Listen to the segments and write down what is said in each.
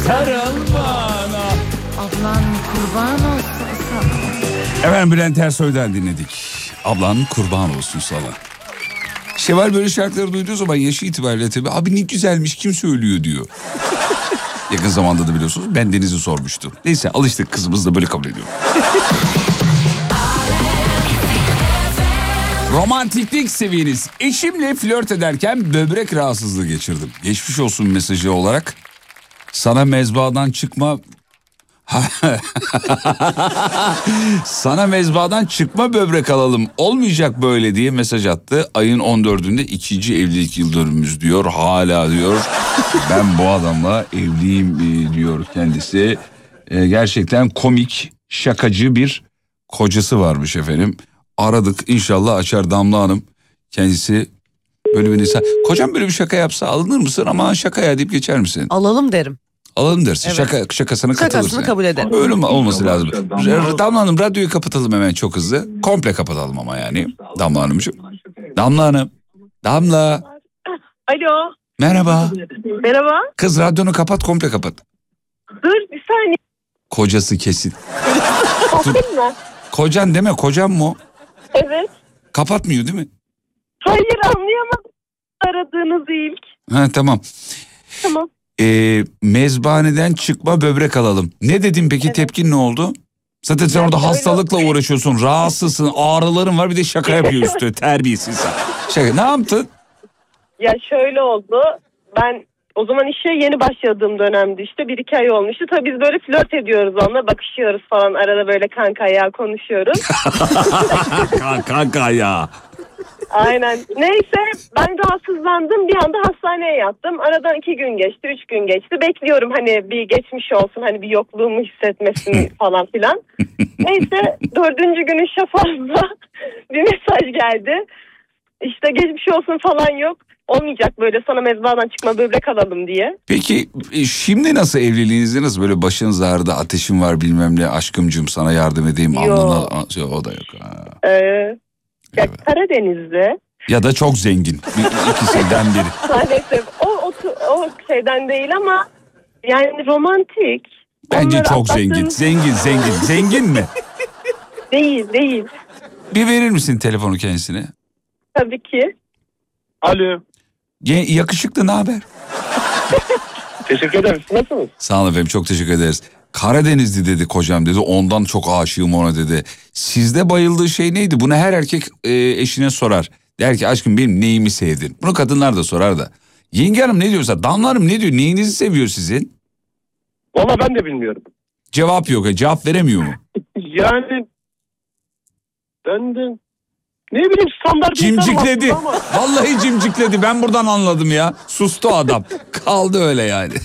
sarıl bana. Ablan kurban olsun sana. Efendim Bülent Ersoy'dan dinledik. Ablan kurban olsun sana. Şevval böyle şarkıları duyduğu zaman yaşı itibariyle tabii abi ne güzelmiş kim söylüyor diyor. Yakın zamanda da biliyorsunuz ben Deniz'i sormuştum. Neyse alıştık, kızımız da böyle kabul ediyor. Romantiklik seviyeniz. Eşimle flört ederken böbrek rahatsızlığı geçirdim. Geçmiş olsun mesajı olarak. Sana mezbahadan çıkma... Sana mezbahadan çıkma böbrek alalım. Olmayacak böyle diye mesaj attı. Ayın 14'ünde 2. evlilik yıl dönümümüz diyor. Hala diyor ben bu adamla evliyim diyor kendisi. Gerçekten komik, şakacı bir kocası varmış efendim. Aradık, inşallah açar Damla Hanım. Kendisi böyle bir insan. Kocam böyle bir şaka yapsa alınır mısın? Ama şaka ya deyip geçer misin? Alalım derim. Alalım dersin. Evet. Şakasına katılırsın. Şakasını kabul ederim. Öyle mi olması lazım? Damla Hanım radyoyu kapatalım hemen çok hızlı. Komple kapatalım ama yani. Damla Hanımcığım. Damla Hanım. Damla. Alo. Merhaba. Merhaba. Kız radyonu kapat, komple kapat. Dur bir saniye. Kocası kesin. Kapatayım mı? Kocan deme, kocam mı o? Evet. Kapatmıyor değil mi? Hayır, anlayamadım aradığınızı ilk. Ha tamam. Tamam. Mezbaneden çıkma böbrek alalım. Ne dedim peki, evet. Tepkin ne oldu? Zaten sen orada hastalıkla uğraşıyorsun, rahatsızsın, ağrıların var, bir de şaka yapıyor üstüne, terbiyesiz sen. Şaka, ne yaptın? Ya şöyle oldu, ben o zaman işe yeni başladığım dönemdi işte, 1-2 ay olmuştu. Tabii biz böyle flört ediyoruz onunla, bakışıyoruz falan, arada böyle kanka ya konuşuyoruz. Kanka ya. Aynen. Neyse ben rahatsızlandım, bir anda hastaneye yattım. Aradan 2 gün geçti, 3 gün geçti. Bekliyorum hani bir geçmiş olsun, hani bir yokluğumu hissetmesin falan filan. Neyse 4. günün şafağında bir mesaj geldi. İşte geçmiş olsun falan yok. Olmayacak böyle, sana mezbahadan çıkma böbrek alalım diye. Peki şimdi nasıl, evliliğinizde nasıl, böyle başınız ağrıdı, ateşim var bilmem ne, aşkımcığım sana yardım edeyim. Yok. O da yok. Ya evet. Karadeniz'de. Ya da çok zengin. İkisinden biri. Maalesef o şeyden değil ama yani romantik. Bence onları çok atlattığım... zengin. Zengin mi? Değil. Bir verir misin telefonu kendisine? Tabii ki. Alo. Yakışıklı, ne haber? Teşekkür ederim. Nasılsınız? Sağ olun efendim, çok teşekkür ederiz. Karadenizli dedi kocam dedi, ondan çok aşığım ona dedi. Sizde bayıldığı şey neydi? Bunu her erkek eşine sorar. Der ki aşkım benim neyimi sevdin? Bunu kadınlar da sorar da. Yenge hanım ne diyorsa, Damla Hanım ne diyor? Neyinizi seviyor sizin? Valla ben de bilmiyorum. Cevap yok. Cevap veremiyor mu? Yani ben de ne bileyim, standart cimcikledi. Vallahi cimcikledi. Ben buradan anladım ya. Sustu adam. Kaldı öyle yani.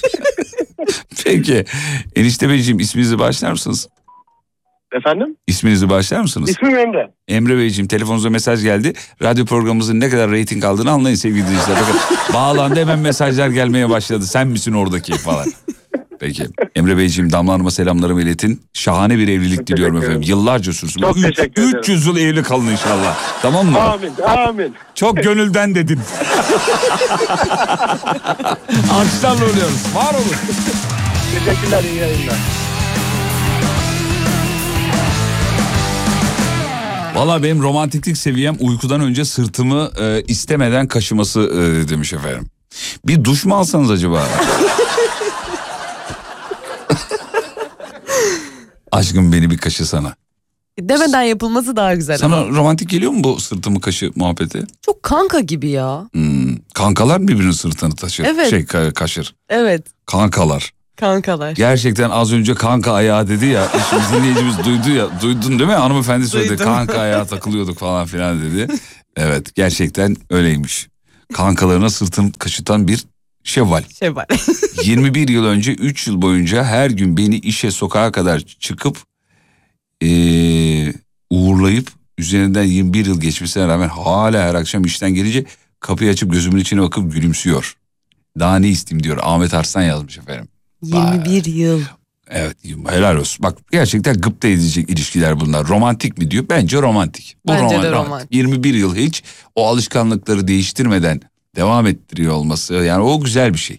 Peki. Enişte Beyciğim, isminizi bağışlar mısınız? Efendim? İsminizi bağışlar mısınız? İsmim Emre. Emre Beyciğim, telefonunuza mesaj geldi. Radyo programımızın ne kadar reyting aldığını anlayın sevgili dinleyiciler. Bakın bağlandı, hemen mesajlar gelmeye başladı. Sen misin oradaki falan. Peki. Emre Beyciğim, Damla Hanım'a selamlarımı iletin. Şahane bir evlilik diliyorum efendim. Yıllarca sürsün. Çok teşekkür ederim. 300 yıl evli kalın inşallah. Tamam mı? Amin. Çok gönülden dedim. Alkışlarla oluyoruz. Var olun. Teşekkürler, iyi yayınlar. Valla benim romantiklik seviyem uykudan önce sırtımı istemeden kaşıması demiş efendim. Bir duş mu alsanız acaba? Aşkım beni bir kaşısana. Demeden yapılması daha güzel. Sana ama. romantik geliyor mu bu sırtımı kaşı muhabbeti? Çok kanka gibi ya. Kankalar birbirinin sırtını taşır. Evet. Kaşır. Evet. Kankalar. Gerçekten az önce kanka ayağı dedi ya. Şimdi dinleyicimiz duydu ya. Duydun değil mi? Hanımefendi söyledi. Duydum. Kanka ayağı takılıyorduk falan filan dedi. Evet, gerçekten öyleymiş. Kankalarına sırtını kaşıtan bir şevval. 21 yıl önce 3 yıl boyunca her gün beni işe, sokağa kadar çıkıp uğurlayıp üzerinden 21 yıl geçmesine rağmen hala her akşam işten gelince kapıyı açıp gözümün içine bakıp gülümsüyor. Daha ne isteyeyim diyor. Ahmet Arslan yazmış efendim. 21 yıl. Evet, helal olsun. Bak gerçekten gıpta edecek ilişkiler bunlar. Romantik mi diyor? Bence romantik. Bence de romantik. 21 yıl hiç o alışkanlıkları değiştirmeden devam ettiriyor olması, yani o güzel bir şey.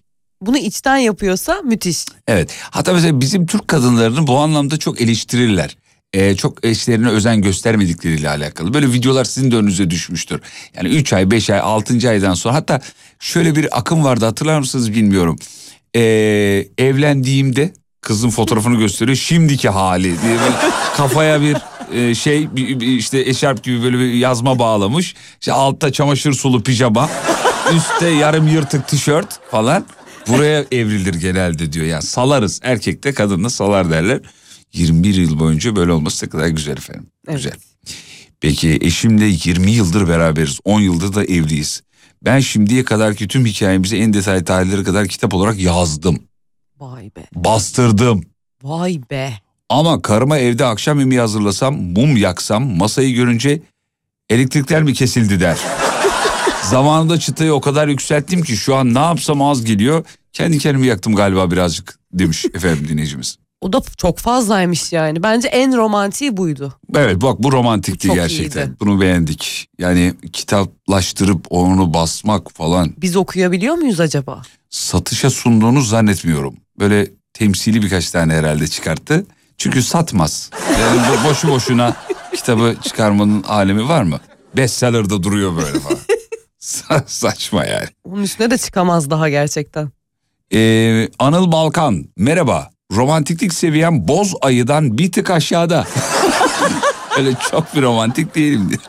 bunu içten yapıyorsa müthiş. Evet. Hatta mesela bizim Türk kadınlarını bu anlamda çok eleştirirler. Çok eşlerine özen göstermedikleriyle alakalı. Böyle videolar sizin de önünüze düşmüştür. Yani 3 ay, 5 ay, 6. aydan sonra, hatta şöyle bir akım vardı, hatırlar mısınız bilmiyorum. Evlendiğimde kızın fotoğrafını gösteriyor, şimdiki hali diye böyle kafaya bir işte eşarp gibi böyle bir yazma bağlamış. İşte altta çamaşır sulu pijama, üstte yarım yırtık tişört falan. Buraya evrilir genelde diyor. Yani salarız, erkek de kadın da salar derler. 21 yıl boyunca böyle olması ne kadar güzel efendim. Evet. Güzel. Peki eşimle 20 yıldır beraberiz. 10 yıldır da evliyiz. Ben şimdiye kadarki tüm hikayemizi en detaylı tarihleri kadar kitap olarak yazdım. Vay be. Bastırdım. Vay be. Ama karıma evde akşam yemeği hazırlasam, mum yaksam, masayı görünce elektrikler mi kesildi der. Zamanında çıtayı o kadar yükselttim ki şu an ne yapsam az geliyor. Kendi kendimi yaktım galiba birazcık demiş efendim dinleyicimiz. O da çok fazlaymış yani. Bence en romantiği buydu. Evet bak, bu romantikti Çok gerçekten. iyiydi. Bunu beğendik. Yani kitaplaştırıp onu basmak falan. Biz okuyabiliyor muyuz acaba? Satışa sunduğunu zannetmiyorum. Böyle temsili birkaç tane herhalde çıkarttı. Çünkü satmaz. Yani boşu boşuna kitabı çıkarmanın alemi var mı? Bestseller'da duruyor böyle falan. Saçma yani. Onun üstüne de çıkamaz daha gerçekten. Anıl Balkan merhaba. Romantiklik seviyem boz ayıdan bir tık aşağıda. Öyle çok bir romantik değilim diye.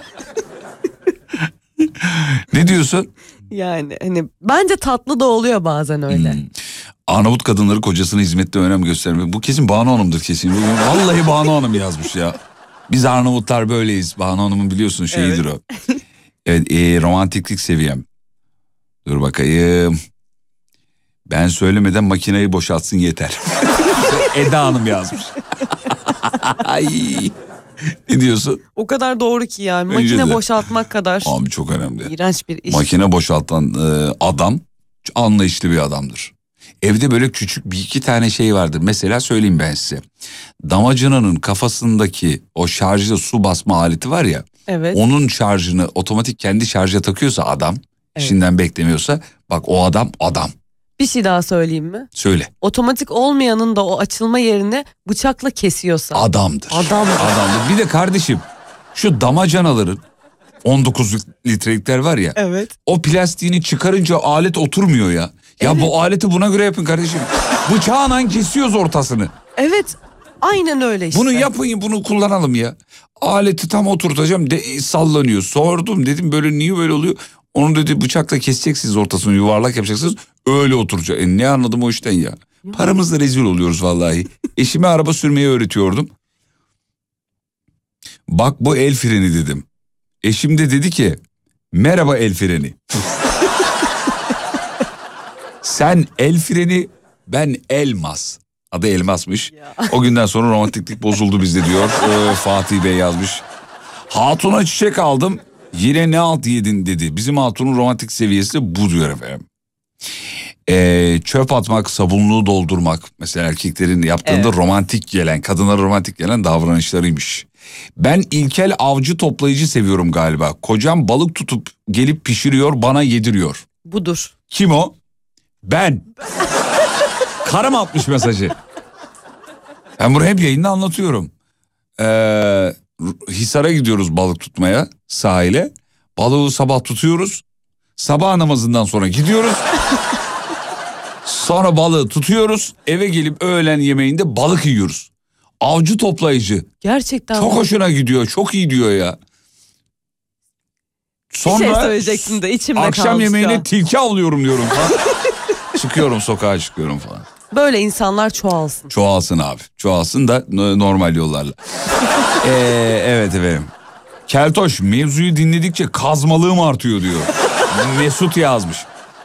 Ne diyorsun? Yani hani bence tatlı da oluyor bazen öyle. Arnavut kadınları kocasına hizmette önem göstermiyor. Bu kesin Banu Hanım'dır kesin. Vallahi Banu Hanım yazmış ya. Biz Arnavutlar böyleyiz. Banu Hanım'ın biliyorsun şeyidir o. Evet, romantiklik seviyem. Dur bakayım. Ben söylemeden makineyi boşaltsın yeter. Eda Hanım yazmış. Ay. Ne diyorsun? O kadar doğru ki yani. Bence Makine de. boşaltmak kadar Abi çok önemli. iğrenç bir iş. Makine boşaltan adam anlayışlı bir adamdır. Evde böyle küçük bir iki tane şey vardır. Mesela söyleyeyim ben size. Damacananın kafasındaki o şarjlı su basma aleti var ya. Evet. Onun şarjını otomatik kendi şarja takıyorsa adam. Evet. İşinden beklemiyorsa bak o adam. Bir şey daha söyleyeyim mi? Söyle. Otomatik olmayanın da o açılma yerini bıçakla kesiyorsa. Adamdır. Adamdır. Bir de kardeşim şu damacanaların 19 litrelikler var ya. Evet. O plastiğini çıkarınca alet oturmuyor ya. Ya Evet. bu aleti buna göre yapın kardeşim. Bıçağla kesiyoruz ortasını. Evet. Aynen öyle işte. Bunu yapın, bunu kullanalım ya. Aleti tam oturtacağım sallanıyor. Sordum dedim böyle niye böyle oluyor? Onu dedi bıçakla keseceksiniz ortasını, yuvarlak yapacaksınız. Öyle oturacak. Ne anladım o işten ya. Paramızla rezil oluyoruz vallahi. Eşime araba sürmeyi öğretiyordum. Bak bu el freni dedim. Eşim de dedi ki merhaba el freni. Sen el freni, ben elmas. Adı Elmas'mış. Ya. O günden sonra romantiklik bozuldu bizde diyor. Fatih Bey yazmış. Hatuna çiçek aldım. Yine ne alt yedin dedi. Bizim hatunun romantik seviyesi bu diyor efendim. Çöp atmak, sabunluğu doldurmak. Mesela erkeklerin yaptığında Evet. romantik gelen, kadınlara romantik gelen davranışlarıymış. Ben ilkel avcı toplayıcı seviyorum galiba. Kocam balık tutup gelip pişiriyor, bana yediriyor. Budur. Kim o? Ben. Karım atmış mesajı. Ben bunu hep yayında anlatıyorum. Hisar'a gidiyoruz balık tutmaya, sahile. Balığı sabah tutuyoruz. Sabah namazından sonra gidiyoruz. Sonra balığı tutuyoruz. Eve gelip öğlen yemeğinde balık yiyoruz. Avcı toplayıcı. Gerçekten. Çok hoşuna gidiyor. Çok iyi diyor ya. Sonra bir şey söyleyeceksin de içimde akşam kalmış yemeğine ya. tilki avlıyorum diyorum falan. Çıkıyorum sokağa çıkıyorum falan. Böyle insanlar çoğalsın. Çoğalsın abi. Çoğalsın da normal yollarla. Evet efendim. Keltoş mevzuyu dinledikçe kazmalığım artıyor diyor. Mesut yazmış.